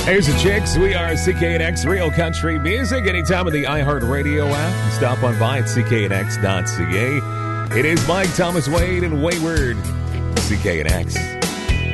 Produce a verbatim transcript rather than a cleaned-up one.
Here's the Chicks. We are C K N X Real Country Music. Anytime on the iHeartRadio app. Stop on by at C K N X dot C A. It is Mike, Thomas Wade, and Wayward. C K N X.